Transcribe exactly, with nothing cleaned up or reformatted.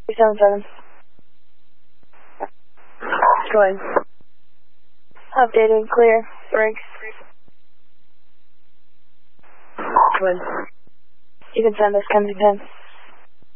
seven seven. Go ahead. Updated, clear, brakes. Go ahead. You can send us Kensington.